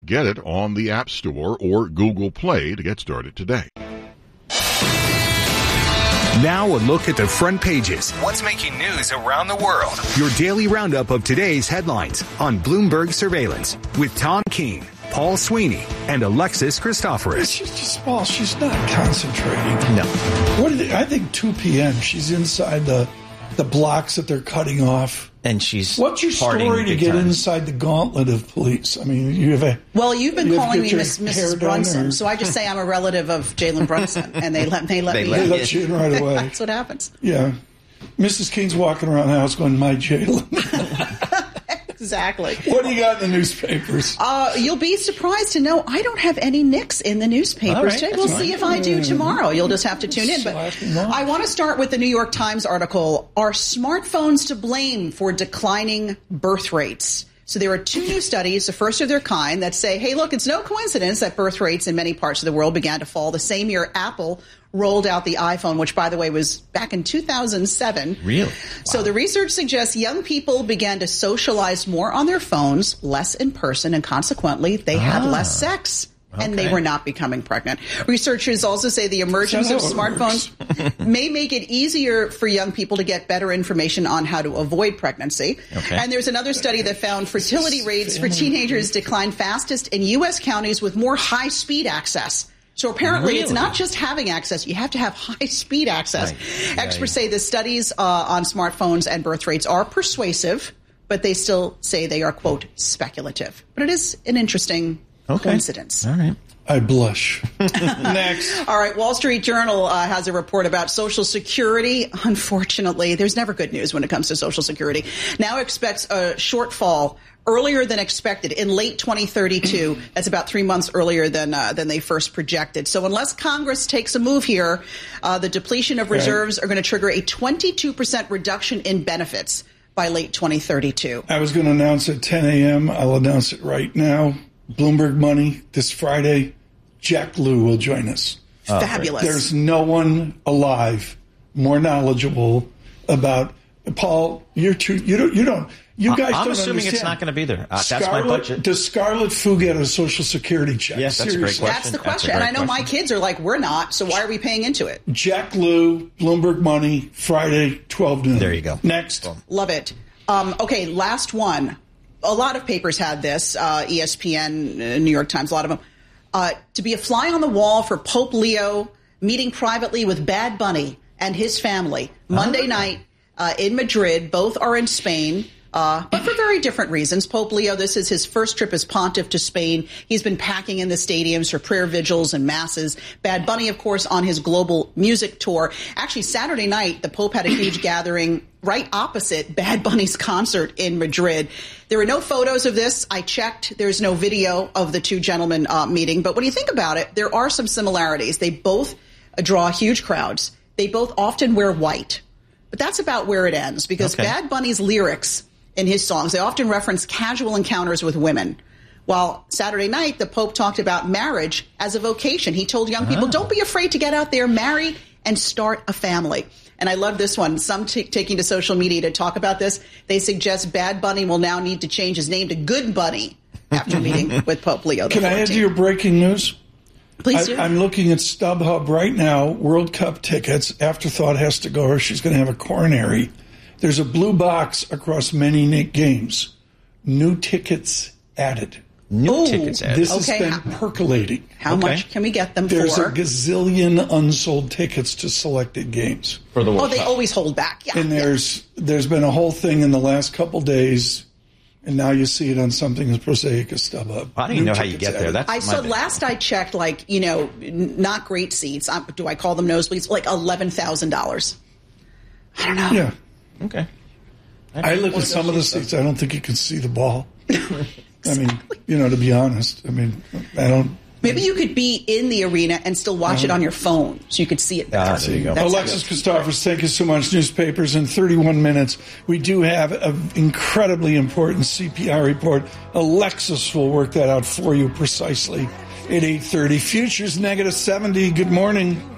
Get it on the App Store or Google Play to get started today. Now a look at the front pages. What's making news around the world? Your daily roundup of today's headlines on Bloomberg Surveillance with Tom Keene, Paul Sweeney, and Alexis Christoforous. She's not concentrating. No. I think 2 p.m. She's inside the blocks that they're cutting off. And she's what's your story to get inside the gauntlet of police? I mean, you've been calling me Mrs. Brunson, so I just say I'm a relative of Jalen Brunson, and they let me let you in right away. That's what happens. Yeah, Mrs. King's walking around the house going, "My Jalen." Exactly. What do you got in the newspapers? You'll be surprised to know I don't have any Knicks in the newspapers today. We'll see if I do tomorrow. You'll just have to tune in. But I want to start with the New York Times article, Are Smartphones to Blame for Declining Birth Rates? So there are 2 new studies, the first of their kind, that say, hey, look, it's no coincidence that birth rates in many parts of the world began to fall the same year Apple rolled out the iPhone, which, by the way, was back in 2007. Really? Wow. So the research suggests young people began to socialize more on their phones, less in person, and consequently, they had less sex. And they were not becoming pregnant. Researchers also say the emergence of smartphones may make it easier for young people to get better information on how to avoid pregnancy. Okay. And there's another study that found fertility rates for teenagers declined fastest in U.S. counties with more high-speed access. So apparently it's not just having access. You have to have high-speed access. Right. Experts say the studies on smartphones and birth rates are persuasive, but they still say they are, quote, speculative. But it is an interesting coincidence. All right. I blush. Next. All right. Wall Street Journal has a report about Social Security. Unfortunately, there's never good news when it comes to Social Security. Now expects a shortfall earlier than expected in late 2032. That's about 3 months earlier than they first projected. So unless Congress takes a move here, the depletion of reserves are going to trigger a 22% reduction in benefits by late 2032. I was going to announce at 10 a.m. I'll announce it right now. Bloomberg Money this Friday. Jack Lew will join us. Fabulous. There's no one alive more knowledgeable about Paul. You guys I'm don't assuming understand. it's not going to be there. That's my budget. Does Scarlett Fu get a Social Security check? Yes, that's a great question. That's the question. And I know my kids are like, we're not, so why are we paying into it? Jack Lew, Bloomberg Money, Friday, 12 noon. There you go. Next. Love it. Okay, last one. A lot of papers had this, ESPN, New York Times, a lot of them. To be a fly on the wall for Pope Leo meeting privately with Bad Bunny and his family Monday night in Madrid. Both are in Spain. But for very different reasons. Pope Leo, this is his first trip as pontiff to Spain. He's been packing in the stadiums for prayer vigils and masses. Bad Bunny, of course, on his global music tour. Actually, Saturday night, the Pope had a huge gathering right opposite Bad Bunny's concert in Madrid. There were no photos of this. I checked. There's no video of the two gentlemen meeting. But when you think about it, there are some similarities. They both draw huge crowds. They both often wear white. But that's about where it ends, because Bad Bunny's lyrics in his songs, they often reference casual encounters with women. While Saturday night, the Pope talked about marriage as a vocation. He told young people, don't be afraid to get out there, marry, and start a family. And I love this one. Some taking to social media to talk about this. They suggest Bad Bunny will now need to change his name to Good Bunny after meeting with Pope Leo the 14th. Can I add to your breaking news? Please do. I'm looking at StubHub right now. World Cup tickets. Afterthought has to go, or she's going to have a coronary. There's a blue box across many games. New tickets added. New tickets added. This has been percolating. How much can we get them There's for? There's a gazillion unsold tickets to selected games. For the World Cup. They always hold back. Yeah, and there's been a whole thing in the last couple days, and now you see it on something as prosaic as StubHub. I don't even know how you get there. Last I checked, not great seats. Do I call them nosebleeds? Like $11,000. I don't know. Yeah. Okay. I look at some of the seats. I don't think you can see the ball. Exactly. I mean, to be honest, I don't. Maybe you could be in the arena and still watch it on your phone, so you could see it better. There you go. Alexis Christoforous, thank you so much. Newspapers in 31 minutes. We do have an incredibly important CPI report. Alexis will work that out for you precisely at 8:30. Futures -70. Good morning.